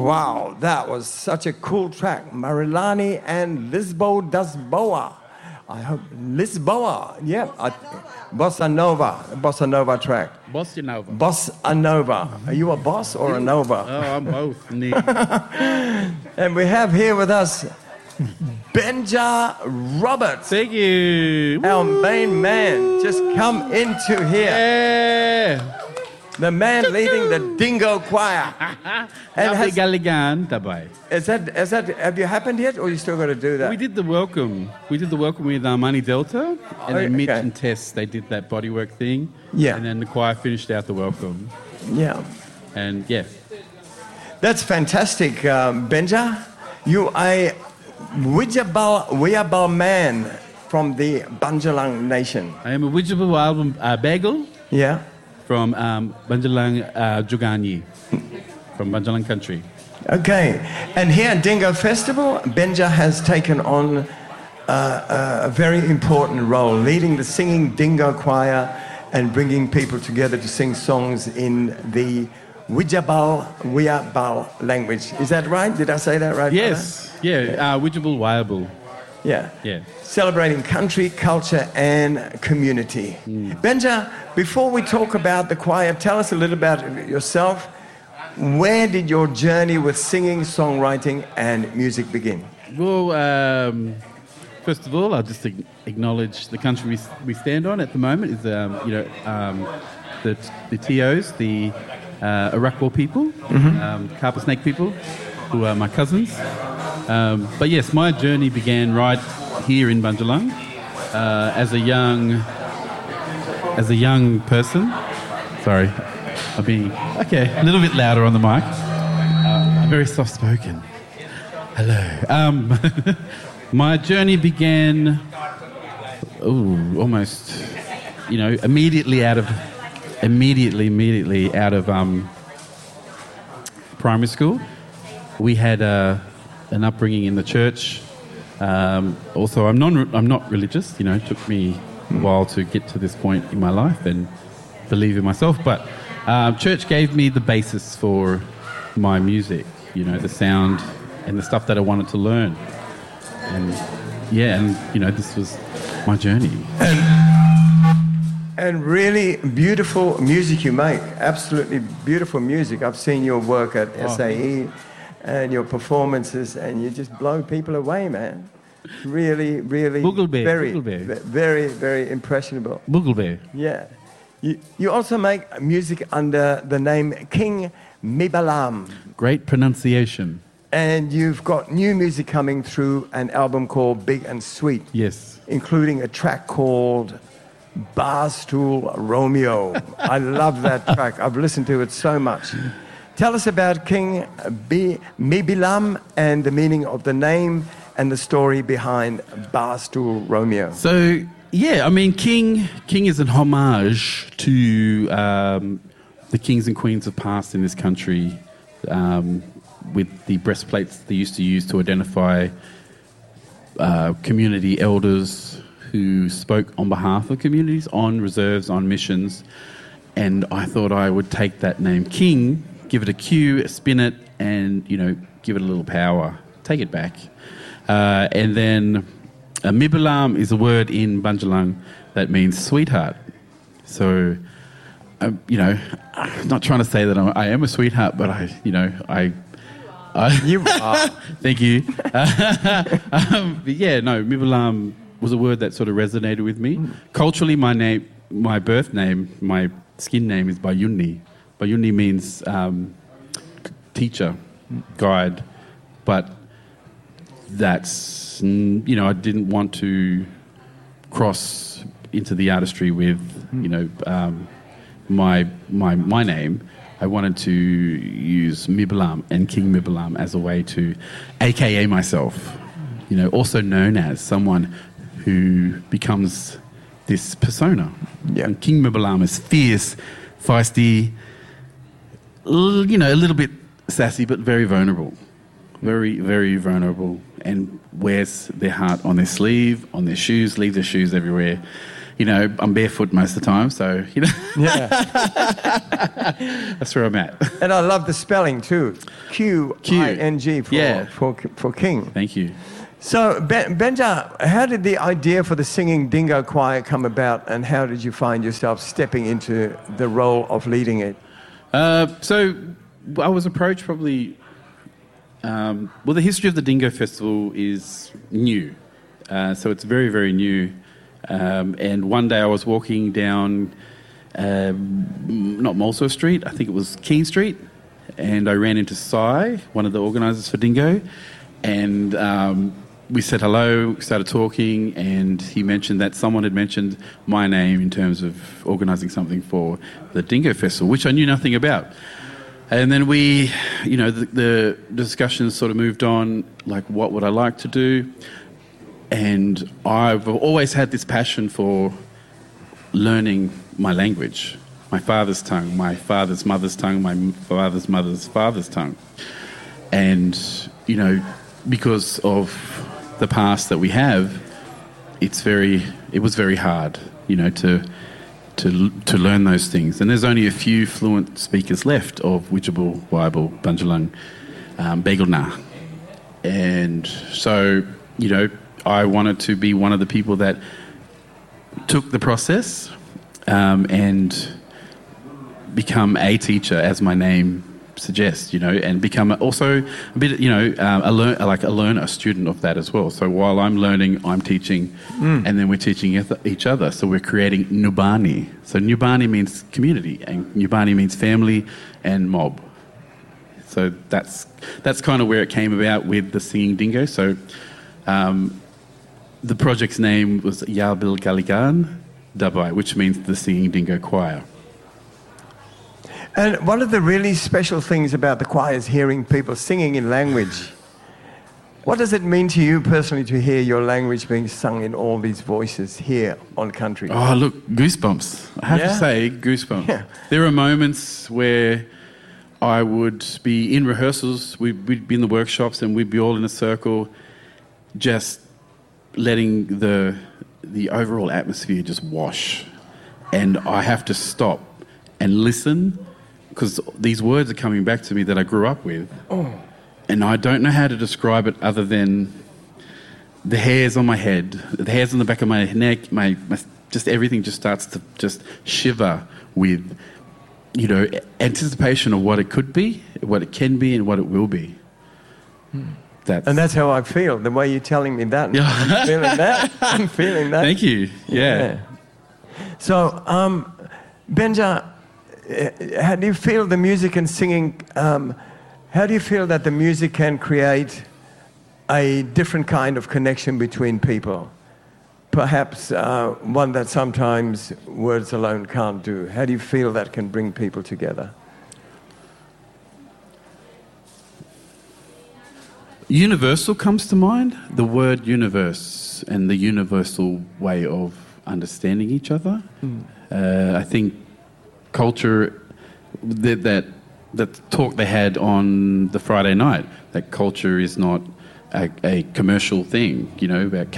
Wow, that was such a cool track. Marilani and Lisboa das Boa. I hope Lisboa, yeah. Bossa Nova track. Bossa Nova. Bossa Nova. Are you a boss or a nova? Oh, I'm both. And we have here with us Benja Roberts. Thank you. Our main man. Just come into here. Yeah. The man leading the Dingo Choir. And is that, have you happened yet, or you still got to do that? We did the welcome. We did the welcome with Armani Delta, and then Mitch okay. and Tess, they did that bodywork thing. Yeah. And then the choir finished out the welcome. Yeah. And yeah. That's fantastic, Benja. You are a Wiyabal man from the Banjalang Nation. I am a Wiyabal album bagel. Yeah. From Banjalang Juganyi, from Banjalang country. Okay. And here at Dingo Festival, Benja has taken on a very important role, leading the singing Dingo choir and bringing people together to sing songs in the Wiyabal language. Is that right? Did I say that right? Yes. Brother? Yeah. Wiyabal Wayabal. Yeah. Yeah. Celebrating country, culture, and community. Benja, before we talk about the choir, tell us a little about yourself. Where did your journey with singing, songwriting, and music begin? Well, first of all, I'll just acknowledge the country we stand on at the moment is, the TOs, the Arakwal people, Carpet Snake people, who are my cousins. But yes, my journey began right here in Banjalang as a young person. Sorry, I'm being a little bit louder on the mic. I'm very soft-spoken. Hello. My journey began almost, immediately out of primary school. We had an upbringing in the church. Also, I'm not religious. It took me a while to get to this point in my life and believe in myself. But church gave me the basis for my music. The sound and the stuff that I wanted to learn. And this was my journey. And really beautiful music you make. Absolutely beautiful music. I've seen your work at SAE. And your performances, and you just blow people away, man. Really, really, very, very impressionable. Booglebear. Yeah. You also make music under the name King Mibalam. Great pronunciation. And you've got new music coming through, an album called Big and Sweet. Yes. Including a track called Barstool Romeo. I love that track. I've listened to it so much. Tell us about King Mibilam and the meaning of the name and the story behind Barstool Romeo. So, King is an homage to the kings and queens of past in this country with the breastplates they used to use to identify community elders who spoke on behalf of communities, on reserves, on missions. And I thought I would take that name King, give it a cue, spin it, and, give it a little power. Take it back. And then Mibalam is a word in Banjalang that means sweetheart. So, I'm not trying to say that I am a sweetheart, but You are. Thank you. Mibalam was a word that sort of resonated with me. Culturally, my birth name, my skin name is Bayuni. Bayuni means teacher, guide, but that's, I didn't want to cross into the artistry with, my name. I wanted to use Mibalam and King Mibalam as a way to AKA myself, also known as someone who becomes this persona. Yeah. And King Mibalam is fierce, feisty, a little bit sassy, but very vulnerable. Very, very vulnerable, and wears their heart on their sleeve, on their shoes, leave their shoes everywhere. I'm barefoot most of the time, so, Yeah. that's where I'm at. And I love the spelling too. Q-I-N-G Yeah. for king. Thank you. So, Benja, how did the idea for the Singing Dingo Choir come about, and how did you find yourself stepping into the role of leading it? So I was approached probably... the history of the Dingo Festival is new. So it's very, very new. And one day I was walking down, not Molso Street, I think it was Keene Street, and I ran into Sai, one of the organisers for Dingo, and we said hello, started talking, and he mentioned that someone had mentioned my name in terms of organising something for the Dingo Festival, which I knew nothing about. And then we, the discussions sort of moved on, like what would I like to do? And I've always had this passion for learning my language, my father's tongue, my father's mother's tongue, my father's mother's father's tongue. And, because of the past that we have, it was very hard, to learn those things. And there's only a few fluent speakers left of Witjabul, Waibul, Bunjalung, Begelna. And so, I wanted to be one of the people that took the process and become a teacher, as my name suggests, and become also a bit, a learner, a student of that as well. So while I'm learning, I'm teaching, and then we're teaching each other. So we're creating Nubani. So Nubani means community, and Nubani means family and mob. So that's kind of where it came about with the Singing Dingo. So the project's name was Yalbil Galigan Dabai, which means the Singing Dingo Choir. And one of the really special things about the choir is hearing people singing in language. What does it mean to you personally to hear your language being sung in all these voices here on Country? Oh, look, goosebumps. I have to say, goosebumps. Yeah. There are moments where I would be in rehearsals, we'd be in the workshops, and we'd be all in a circle, just letting the overall atmosphere just wash. And I have to stop and listen, because these words are coming back to me that I grew up with. Oh. And I don't know how to describe it other than the hairs on my head, the hairs on the back of my neck, my just everything just starts to just shiver with, anticipation of what it could be, what it can be, and what it will be. And that's how I feel, the way you're telling me that. Yeah. I'm feeling that. I'm feeling that. Thank you. Yeah. So, Benja, how do you feel the music and singing, how do you feel that the music can create a different kind of connection between people? Perhaps one that sometimes words alone can't do. How do you feel that can bring people together? Universal comes to mind, the word universe and the universal way of understanding each other. I think culture, that talk they had on the Friday night, that culture is not a commercial thing, about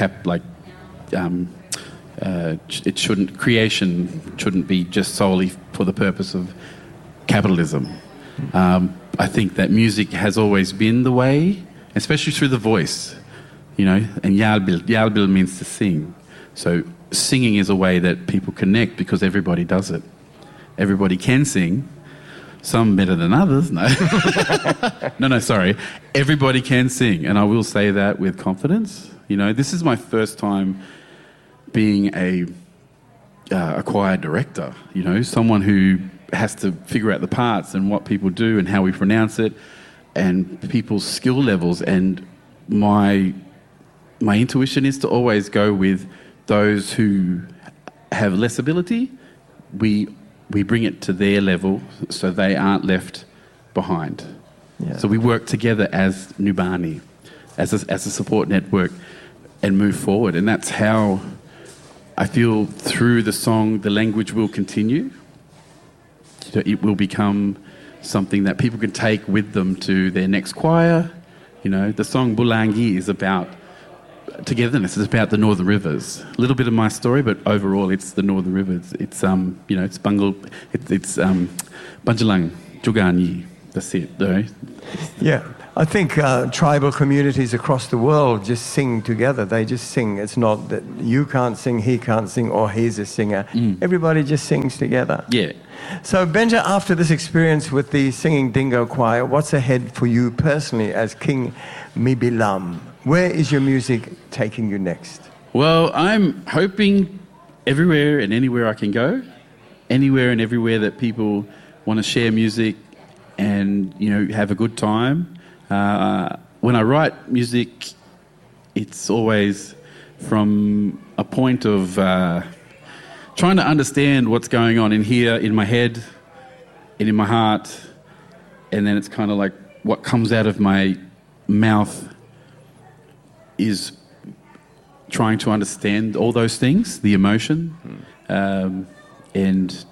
creation shouldn't be just solely for the purpose of capitalism. I think that music has always been the way, especially through the voice, and Yalbil means to sing. So singing is a way that people connect because everybody does it. Everybody can sing, some better than others, no. No, sorry. Everybody can sing, and I will say that with confidence. This is my first time being a choir director, someone who has to figure out the parts and what people do and how we pronounce it and people's skill levels. And my intuition is to always go with those who have less ability. We bring it to their level so they aren't left behind. Yeah. So we work together as Nubani, as a support network, and move forward. And that's how I feel through the song, the language will continue. It will become something that people can take with them to their next choir. The song Bulangi is about togetherness. It's about the Northern Rivers. A little bit of my story, but overall, it's the Northern Rivers. It's it's Bunjalang, Juganyi. That's it, though. Yeah, I think tribal communities across the world just sing together. They just sing. It's not that you can't sing, he can't sing, or he's a singer. Everybody just sings together. Yeah. So, Benja, after this experience with the Singing Dingo Choir, what's ahead for you personally as King Mibilam? Where is your music taking you next? Well, I'm hoping everywhere and anywhere I can go, anywhere and everywhere that people want to share music and, have a good time. When I write music, it's always from a point of trying to understand what's going on in here, in my head, and in my heart, and then it's kind of like what comes out of my mouth is trying to understand all those things, the emotion, and,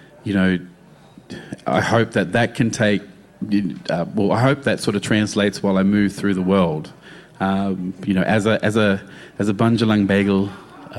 I hope that can take, I hope that sort of translates while I move through the world. As a Bunjalang Bagel,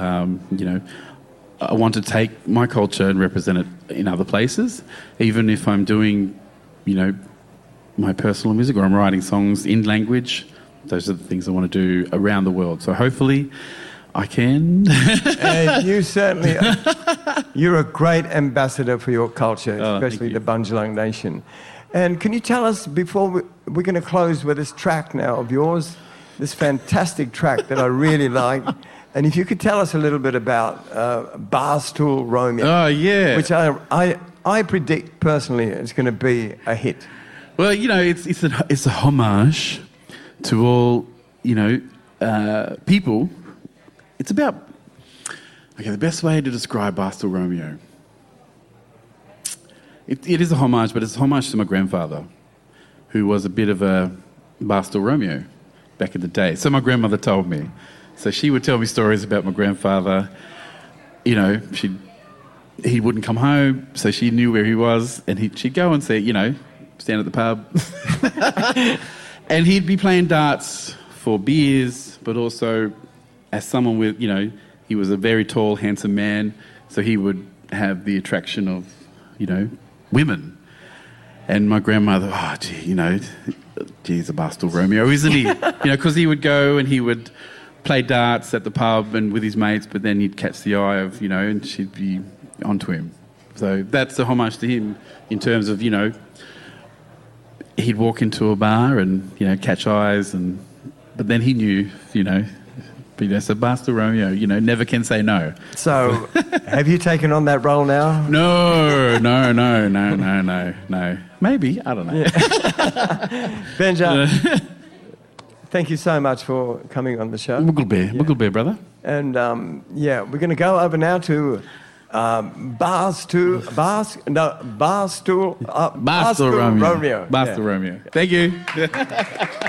I want to take my culture and represent it in other places, even if I'm doing, my personal music or I'm writing songs in language. Those are the things I want to do around the world. So hopefully I can. And you certainly are. You're a great ambassador for your culture, especially the Bunjalang Nation. And can you tell us, before we're going to close with this track now of yours, this fantastic track that I really like, and if you could tell us a little bit about Barstool Romeo. Oh, yeah. Which I predict personally is going to be a hit. Well, it's a homage to all, people. It's about, the best way to describe Barstool Romeo. It is a homage, but it's a homage to my grandfather, who was a bit of a Barstool Romeo back in the day. So my grandmother told me. So she would tell me stories about my grandfather. He wouldn't come home, so she knew where he was, and she'd go and say, stand at the pub. And he'd be playing darts for beers, but also as someone with, he was a very tall, handsome man, so he would have the attraction of, women. And my grandmother, he's a Barstool Romeo, isn't he? Because he would go and he would play darts at the pub and with his mates, but then he'd catch the eye of, and she'd be onto him. So that's a homage to him in terms of, he'd walk into a bar and, catch eyes, but then he knew, so Barstool Romeo, never can say no. So, have you taken on that role now? No. Maybe, I don't know. Yeah. Benja, thank you so much for coming on the show. Muggle Bear, brother. And, we're going to go over now to Barstool Romeo. Barstool Romeo. Thank you.